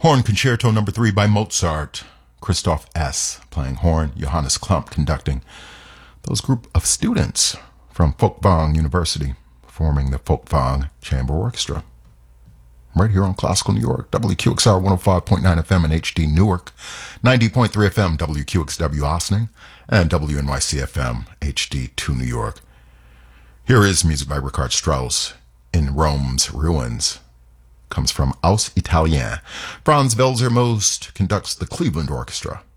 Horn Concerto No. 3 by Mozart. Christoph S. playing horn, Johannes Klump conducting. Those group of students from Folkwang University performing the Folkwang Chamber Orchestra. Right here on Classical New York, WQXR 105.9 FM in HD Newark, 90.3 FM WQXW Ossining, and WNYC FM HD2 New York. Here is music by Richard Strauss, In Rome's Ruins. Comes from Aus Italien. Franz Welser Most conducts the Cleveland Orchestra.